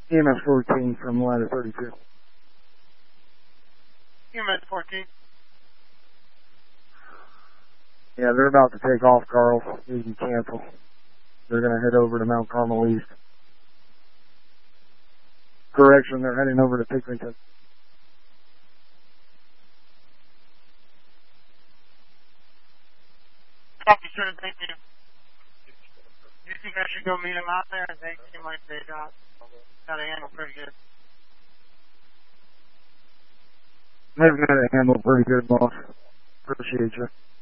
EMS 14 from ladder 32. EMS 14. Yeah, they're about to take off, Carl. You can cancel. They're going to head over to Mount Carmel East. Correction, they're heading over to Pickerington. Copy, sir. Thank you. You think I should go meet them out there? They seem like they got a handle pretty good. They've got a handle pretty good, boss. Appreciate you.